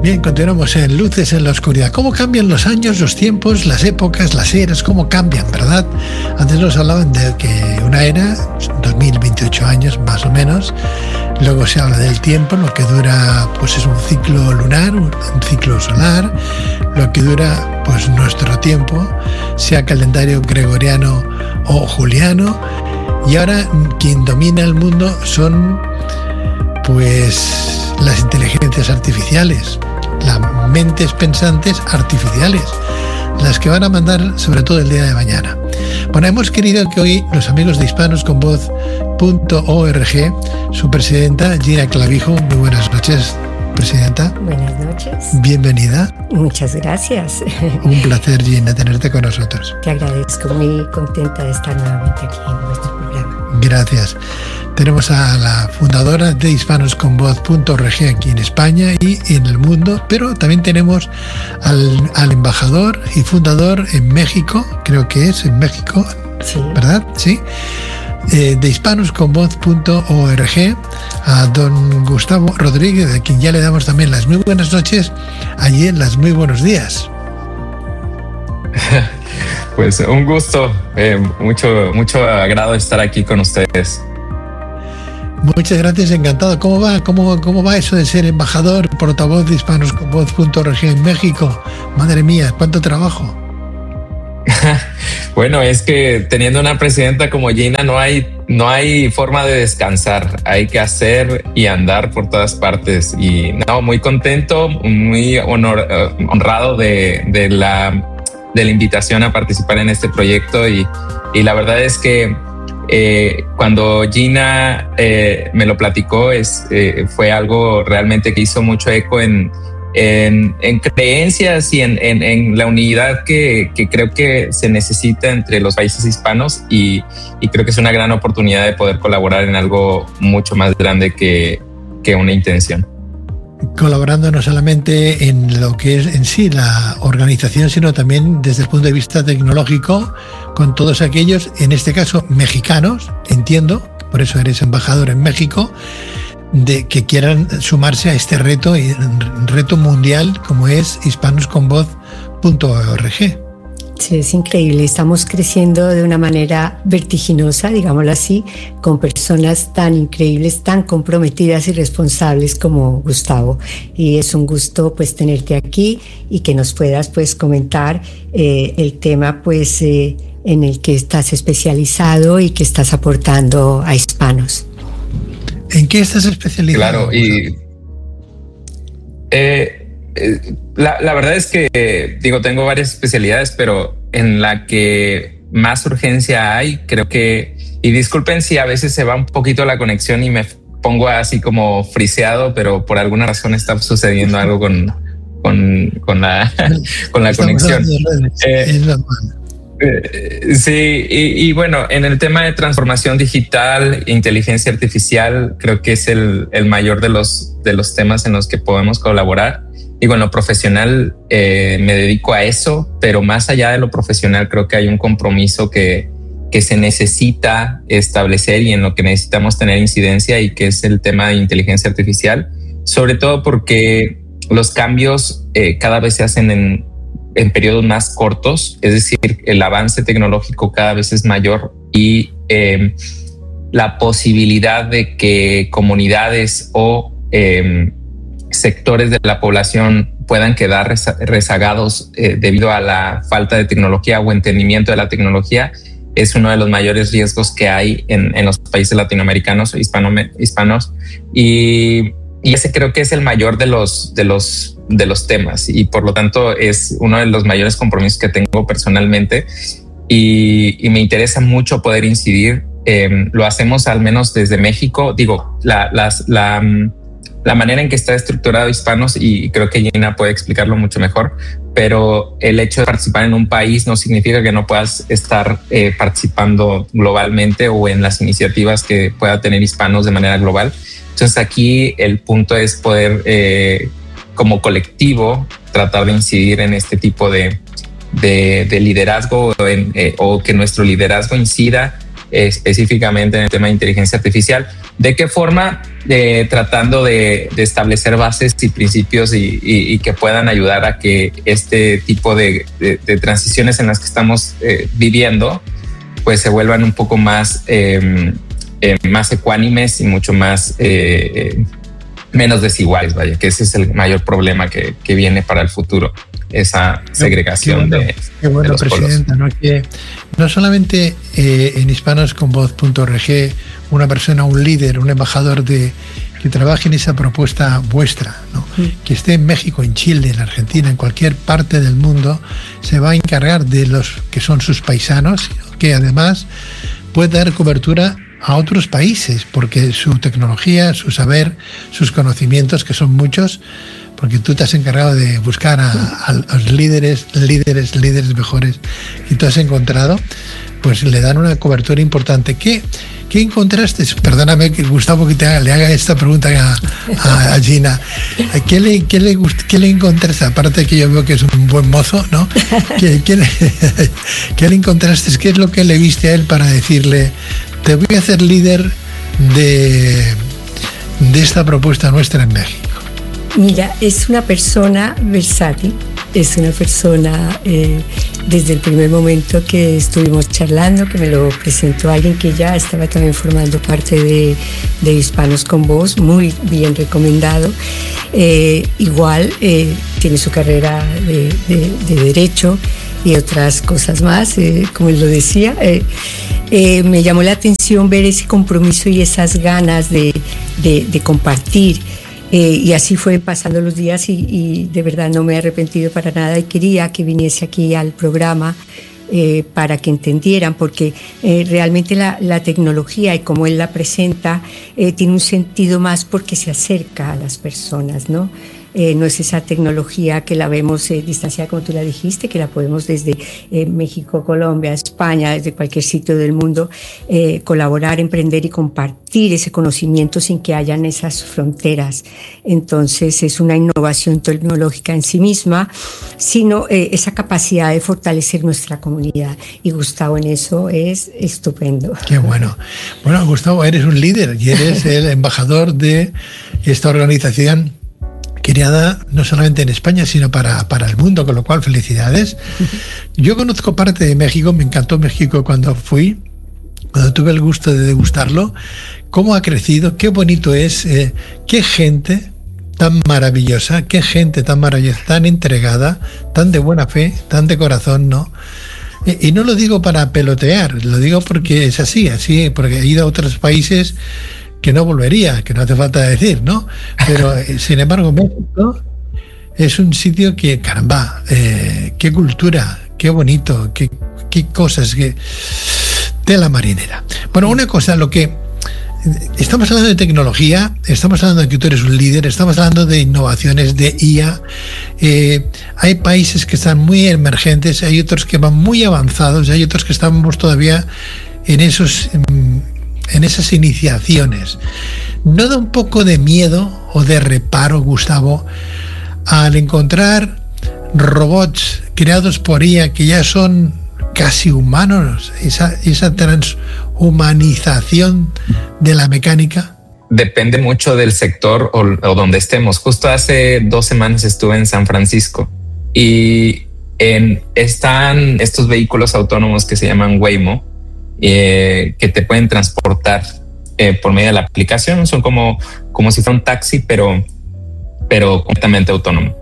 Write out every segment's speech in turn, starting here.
Bien, continuamos en Luces en la Oscuridad. ¿Cómo cambian los años, los tiempos, las épocas, las eras? ¿Cómo cambian, verdad? Antes nos hablaban de que una era, 2028 años más o menos. Luego se habla del tiempo, lo que dura pues es un ciclo lunar, un ciclo solar, lo que dura pues nuestro tiempo, sea calendario gregoriano o juliano. Y ahora quien domina el mundo son pues las inteligencias artificiales, las mentes pensantes artificiales, las que van a mandar sobre todo el día de mañana. Bueno, hemos querido que hoy los amigos de hispanosconvoz.org, su presidenta Gina Clavijo, muy buenas noches, presidenta. Buenas noches. Bienvenida. Muchas gracias. Un placer, Gina, tenerte con nosotros. Te agradezco, muy contenta de estar nuevamente aquí en nuestro programa. Gracias. Tenemos a la fundadora de hispanosconvoz.org aquí en España y en el mundo, pero también tenemos al embajador y fundador en México, creo que es en México, sí. ¿Verdad? Sí. De hispanosconvoz.org, a don Gustavo Rodríguez, a quien ya le damos también las muy buenas noches, allí en las muy buenos días. Pues un gusto, mucho agrado estar aquí con ustedes. Muchas gracias, encantado. ¿Cómo va eso de ser embajador, portavoz de hispanosconvoz.org en México? Madre mía, cuánto trabajo. Bueno, es que teniendo una presidenta como Gina no hay forma de descansar. Hay que hacer y andar por todas partes. Y no, muy contento, muy honrado de la invitación a participar en este proyecto. Y la verdad es que cuando Gina me lo platicó, fue algo realmente que hizo mucho eco en creencias y en la unidad que creo que se necesita entre los países hispanos y creo que es una gran oportunidad de poder colaborar en algo mucho más grande que una intención. Colaborando no solamente en lo que es en sí la organización, sino también desde el punto de vista tecnológico con todos aquellos, en este caso mexicanos, entiendo, por eso eres embajador en México, de que quieran sumarse a este reto mundial como es hispanosconvoz.org. Sí, es increíble. Estamos creciendo de una manera vertiginosa, digámoslo así, con personas tan increíbles, tan comprometidas y responsables como Gustavo. Y es un gusto pues tenerte aquí y que nos puedas pues comentar el tema pues en el que estás especializado y que estás aportando a hispanos. ¿En qué estás especializado? Claro, y la verdad es que tengo varias especialidades, pero en la que más urgencia hay, creo que, y disculpen si a veces se va un poquito la conexión y me pongo así como friseado, pero por alguna razón está sucediendo algo con la conexión. Sí, y bueno, en el tema de transformación digital e inteligencia artificial, creo que es el mayor de los temas en los que podemos colaborar. Digo, en lo profesional me dedico a eso, pero más allá de lo profesional creo que hay un compromiso que se necesita establecer y en lo que necesitamos tener incidencia, y que es el tema de inteligencia artificial, sobre todo porque los cambios cada vez se hacen en periodos más cortos, es decir, el avance tecnológico cada vez es mayor y la posibilidad de que comunidades o sectores de la población puedan quedar rezagados debido a la falta de tecnología o entendimiento de la tecnología es uno de los mayores riesgos que hay en los países latinoamericanos o hispanos y ese creo que es el mayor de los temas, y por lo tanto es uno de los mayores compromisos que tengo personalmente y me interesa mucho poder incidir. Lo hacemos al menos desde México. Digo, la manera en que está estructurado Hispanos, y creo que Gina puede explicarlo mucho mejor, pero el hecho de participar en un país no significa que no puedas estar participando globalmente o en las iniciativas que pueda tener Hispanos de manera global. Entonces aquí el punto es poder como colectivo tratar de incidir en este tipo de liderazgo o que nuestro liderazgo incida específicamente en el tema de inteligencia artificial. ¿De qué forma? Tratando de establecer bases y principios y que puedan ayudar a que este tipo de transiciones en las que estamos viviendo pues se vuelvan un poco más ecuánimes y mucho más menos desiguales, vaya, que ese es el mayor problema que viene para el futuro, esa segregación de los presidenta, ¿no? Que no solamente en hispanosconvoz.org una persona, un líder, un embajador que trabaje en esa propuesta vuestra, ¿no? Que esté en México, en Chile, en Argentina, en cualquier parte del mundo, se va a encargar de los que son sus paisanos, que además puede dar cobertura a otros países, porque su tecnología, su saber, sus conocimientos, que son muchos, porque tú te has encargado de buscar a los líderes mejores que tú has encontrado, pues le dan una cobertura importante. ¿Qué encontraste? Perdóname, Gustavo, que le haga esta pregunta a Gina. ¿Qué le encontraste? Aparte de que yo veo que es un buen mozo, ¿no? ¿Qué le encontraste? ¿Qué es lo que le viste a él para decirle: te voy a hacer líder de esta propuesta nuestra en México? Mira, es una persona versátil, es una persona desde el primer momento que estuvimos charlando, que me lo presentó alguien que ya estaba también formando parte de Hispanos con Voz, muy bien recomendado. Igual tiene su carrera de Derecho y otras cosas más, como él lo decía. Me llamó la atención ver ese compromiso y esas ganas de compartir. Y así fue pasando los días y de verdad no me he arrepentido para nada y quería que viniese aquí al programa para que entendieran, porque realmente la tecnología y como él la presenta tiene un sentido más porque se acerca a las personas, ¿no? No es esa tecnología que la vemos distanciada, como tú la dijiste, que la podemos desde México, Colombia, España, desde cualquier sitio del mundo, colaborar, emprender y compartir ese conocimiento sin que hayan esas fronteras. Entonces es una innovación tecnológica en sí misma, sino esa capacidad de fortalecer nuestra comunidad. Y Gustavo en eso es estupendo. Qué bueno. Bueno, Gustavo, eres un líder y eres el embajador de esta organización creada no solamente en España, sino para el mundo, con lo cual felicidades. Yo conozco parte de México, me encantó México cuando tuve el gusto de degustarlo, cómo ha crecido, qué bonito es, qué gente tan maravillosa, tan entregada, tan de buena fe, tan de corazón, ¿no? Y no lo digo para pelotear, lo digo porque es así, porque he ido a otros países que no volvería, que no hace falta decir, ¿no? Pero sin embargo México es un sitio que, caramba, qué cultura, qué bonito, qué cosas, qué tela marinera. Bueno, una cosa, lo que estamos hablando de tecnología, estamos hablando de que tú eres un líder, estamos hablando de innovaciones, de IA. Hay países que están muy emergentes, hay otros que van muy avanzados, hay otros que estamos todavía en esas iniciaciones. ¿No da un poco de miedo o de reparo, Gustavo, al encontrar robots creados por IA que ya son casi humanos, esa transhumanización de la mecánica? Depende mucho del sector o donde estemos. Justo hace 2 semanas estuve en San Francisco y están estos vehículos autónomos que se llaman Waymo, que te pueden transportar por medio de la aplicación. Son como si fuera un taxi, pero completamente autónomo.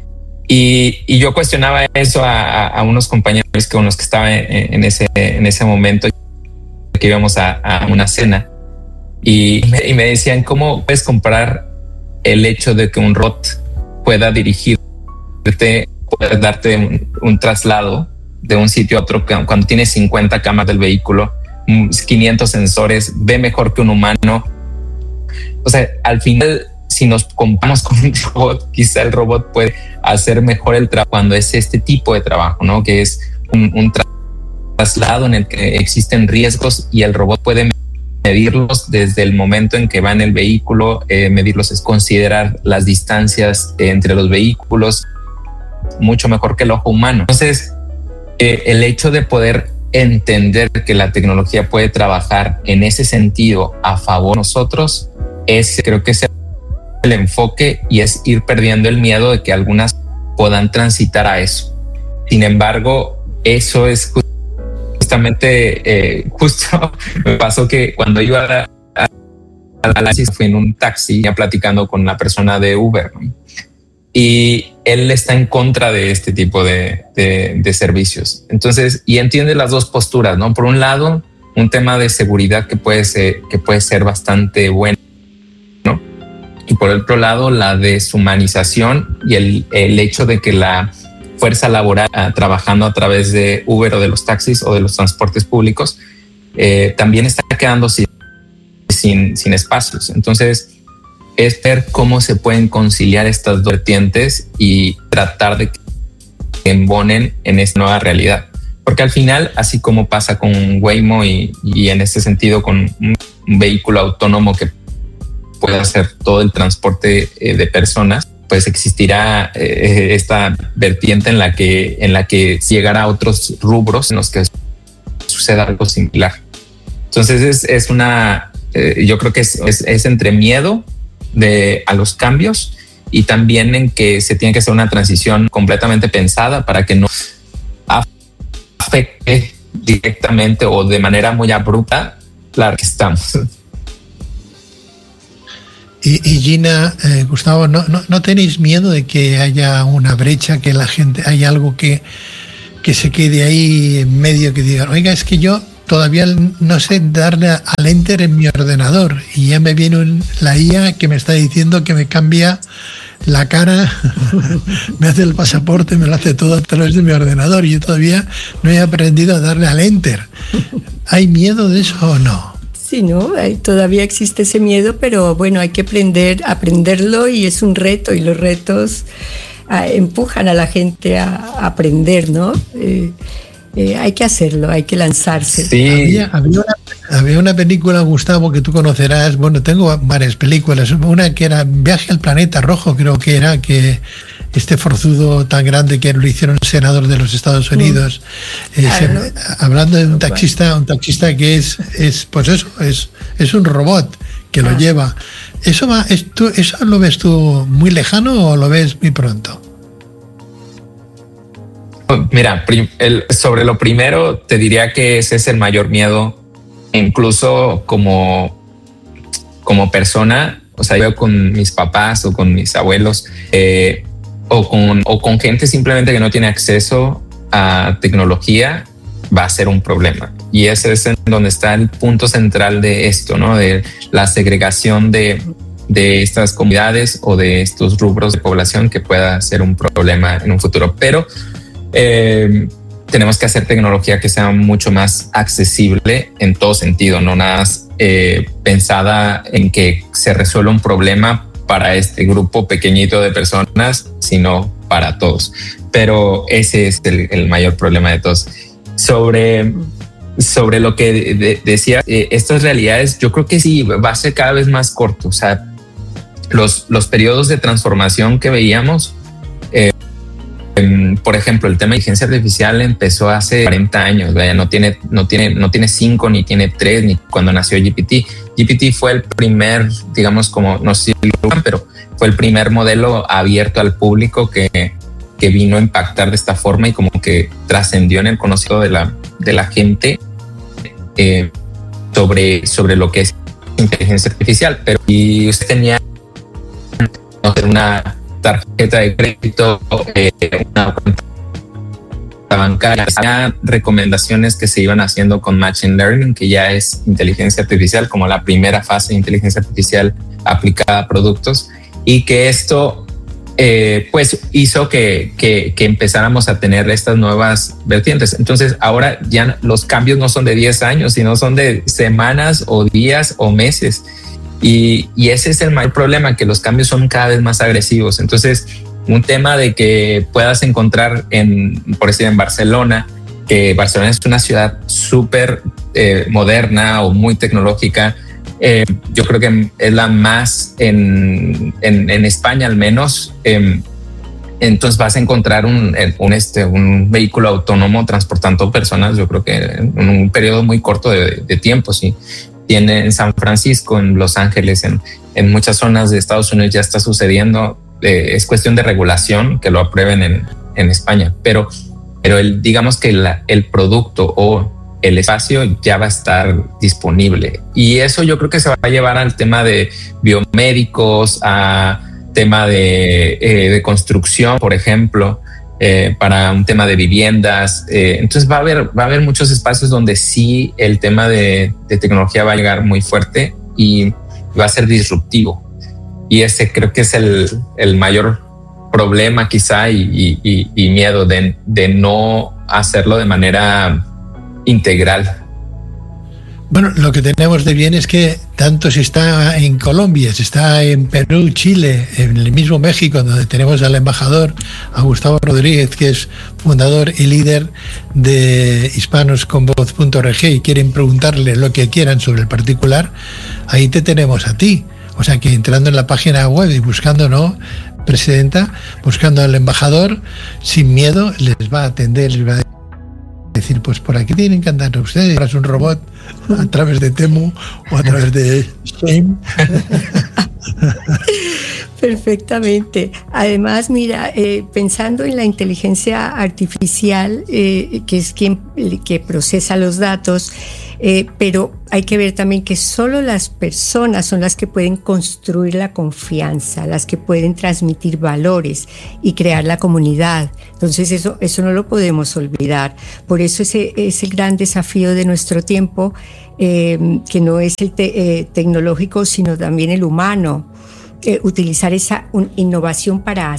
Y yo cuestionaba eso a unos compañeros con los que estaba en ese momento, que íbamos a una cena, y me decían: ¿cómo puedes comparar el hecho de que un robot pueda dirigirte, pueda darte un traslado de un sitio a otro cuando tiene 50 cámaras del vehículo, 500 sensores, ve mejor que un humano? O sea, al final, si nos comparamos con un robot, quizá el robot puede hacer mejor el trabajo cuando es este tipo de trabajo, ¿no? Que es un traslado en el que existen riesgos y el robot puede medirlos desde el momento en que va en el vehículo. Medirlos es considerar las distancias entre los vehículos mucho mejor que el ojo humano. Entonces, el hecho de poder entender que la tecnología puede trabajar en ese sentido a favor de nosotros, creo que es el enfoque, y es ir perdiendo el miedo de que algunas puedan transitar a eso. Sin embargo, eso es justamente, justo me pasó que cuando iba a la fui en un taxi ya platicando con una persona de Uber, ¿no? Y él está en contra de este tipo de servicios. Entonces, y entiende las dos posturas, ¿no? Por un lado, un tema de seguridad que puede ser bastante bueno, ¿no? Y por otro lado, la deshumanización y el hecho de que la fuerza laboral trabajando a través de Uber o de los taxis o de los transportes públicos también está quedando sin espacios. Entonces, es ver cómo se pueden conciliar estas dos vertientes y tratar de que embonen en esta nueva realidad. Porque al final, así como pasa con Waymo y en este sentido con un vehículo autónomo que puede hacer todo el transporte de personas, pues existirá esta vertiente en la que llegará a otros rubros en los que suceda algo similar. Entonces yo creo que es entre miedo a los cambios y también en que se tiene que hacer una transición completamente pensada para que no afecte directamente o de manera muy abrupta la que estamos. Y Gina, Gustavo, ¿no tenéis miedo de que haya una brecha, que la gente, hay algo que se quede ahí en medio, que diga, oiga, es que yo todavía no sé darle al enter en mi ordenador y ya me viene la IA que me está diciendo que me cambia la cara, me hace el pasaporte, me lo hace todo a través de mi ordenador y yo todavía no he aprendido a darle al enter? ¿Hay miedo de eso o no? Sí, ¿no? Todavía existe ese miedo, pero bueno, hay que aprenderlo y es un reto, y los retos empujan a la gente a aprender, ¿no? Hay que hacerlo, hay que lanzarse. Sí. Había una película, Gustavo, que tú conocerás. Bueno, tengo varias películas. Una que era Viaje al Planeta Rojo, creo que era, que este forzudo tan grande que lo hicieron senador de los Estados Unidos. Claro, hablando de un taxista que es pues eso, es un robot que lo lleva. ¿Eso lo ves tú muy lejano o lo ves muy pronto? Mira, sobre lo primero, te diría que ese es el mayor miedo, incluso como persona. O sea, yo con mis papás o con mis abuelos o con gente simplemente que no tiene acceso a tecnología, va a ser un problema. Y ese es en donde está el punto central de esto, ¿no? De la segregación de estas comunidades o de estos rubros de población, que pueda ser un problema en un futuro. Pero tenemos que hacer tecnología que sea mucho más accesible en todo sentido, no nada más pensada en que se resuelva un problema para este grupo pequeñito de personas, sino para todos. Pero ese es el mayor problema de todos. Sobre lo que decía, estas realidades, yo creo que sí va a ser cada vez más corto. O sea, los periodos de transformación que veíamos, por ejemplo, el tema de inteligencia artificial empezó hace 40 años, ¿vaya? No tiene 5 ni tiene 3, ni cuando nació GPT. GPT fue el primer, digamos, como, no sé si lo usan, pero fue el primer modelo abierto al público que vino a impactar de esta forma y como que trascendió en el conocimiento de la gente sobre lo que es inteligencia artificial. Pero si usted tenía, no sé, una tarjeta de crédito, una cuenta bancaria, había recomendaciones que se iban haciendo con Machine Learning, que ya es inteligencia artificial, como la primera fase de inteligencia artificial aplicada a productos, y que esto pues hizo que empezáramos a tener estas nuevas vertientes. Entonces ahora ya los cambios no son de 10 años, sino son de semanas o días o meses. Y ese es el mayor problema, que los cambios son cada vez más agresivos. Entonces, un tema de que puedas encontrar por decir, en Barcelona, que Barcelona es una ciudad súper moderna o muy tecnológica. Yo creo que es la más en España, al menos, entonces vas a encontrar un vehículo autónomo transportando personas, yo creo que en un periodo muy corto de tiempo. Sí. Tiene en San Francisco, en Los Ángeles, en muchas zonas de Estados Unidos ya está sucediendo. Es cuestión de regulación que lo aprueben en España, pero digamos que el producto o el espacio ya va a estar disponible, y eso yo creo que se va a llevar al tema de biomédicos, a tema de construcción, por ejemplo, para un tema de viviendas. Entonces va a haber muchos espacios donde sí el tema de tecnología va a llegar muy fuerte y va a ser disruptivo. Y ese creo que es el mayor problema quizá y miedo de no hacerlo de manera integral. Bueno, lo que tenemos de bien es que tanto si está en Colombia, si está en Perú, Chile, en el mismo México, donde tenemos al embajador, a Gustavo Rodríguez, que es fundador y líder de hispanosconvoz.org, y quieren preguntarle lo que quieran sobre el particular, ahí te tenemos a ti. O sea que entrando en la página web y buscando, ¿no?, presidenta, buscando al embajador, sin miedo, les va a atender, les va a decir, pues por aquí tienen que andar ustedes, es un robot a través de Temu o a través de Shame. Perfectamente. Además, mira, pensando en la inteligencia artificial, que es que procesa los datos, pero hay que ver también que solo las personas son las que pueden construir la confianza, las que pueden transmitir valores y crear la comunidad. Entonces eso no lo podemos olvidar. Por eso ese es el gran desafío de nuestro tiempo, que no es el tecnológico, sino también el humano. Utilizar esa innovación para